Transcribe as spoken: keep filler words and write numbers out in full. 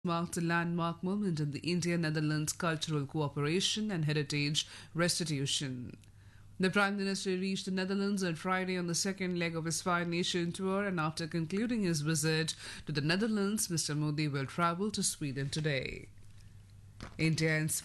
marked a landmark moment in the India-Netherlands cultural cooperation and heritage restitution. The Prime Minister reached the Netherlands on Friday on the second leg of his Five Nation tour, and after concluding his visit to the Netherlands, Mister Modi will travel to Sweden today. India and Sweden